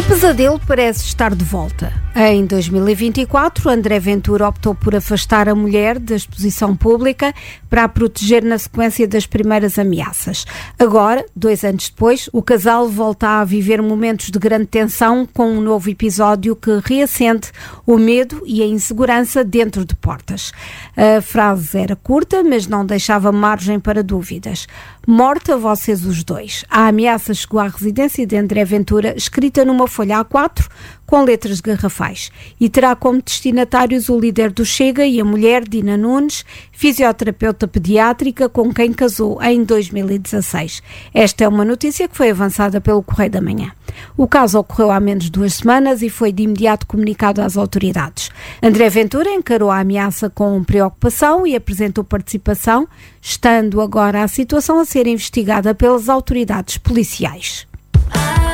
O pesadelo parece estar de volta. Em 2024, André Ventura optou por afastar a mulher da exposição pública para a proteger na sequência das primeiras ameaças. Agora, 2 anos depois, o casal volta a viver momentos de grande tensão com um novo episódio que reacende o medo e a insegurança dentro de portas. A frase era curta, mas não deixava margem para dúvidas. Morte a vocês os dois. A ameaça chegou à residência de André Ventura, escrita numa folha A4, com letras garrafais, e terá como destinatários o líder do Chega e a mulher, Dina Nunes, fisioterapeuta pediátrica com quem casou em 2016. Esta é uma notícia que foi avançada pelo Correio da Manhã. O caso ocorreu há menos de 2 semanas e foi de imediato comunicado às autoridades. André Ventura encarou a ameaça com preocupação e apresentou participação, estando agora a situação a ser investigada pelas autoridades policiais.